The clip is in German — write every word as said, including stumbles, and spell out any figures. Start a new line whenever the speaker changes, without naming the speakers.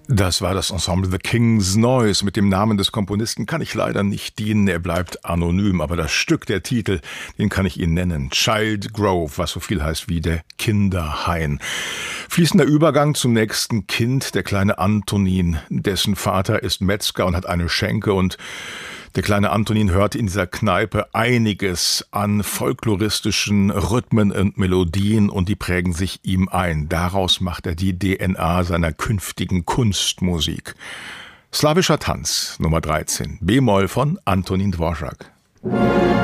Das war das Ensemble The King's Noise. Mit dem Namen des Komponisten kann ich leider nicht dienen, er bleibt anonym, aber das Stück, der Titel, den kann ich Ihnen nennen. Child Grove, was so viel heißt wie der Kinderhain. Fließender Übergang zum nächsten Kind, der kleine Antonin, dessen Vater ist Metzger und hat eine Schenke, und der kleine Antonin hört in dieser Kneipe einiges an folkloristischen Rhythmen und Melodien, und die prägen sich ihm ein. Daraus macht er die D N A seiner künftigen Kunstmusik. Slawischer Tanz, Nummer dreizehn, B-Moll von Antonin Dvorak.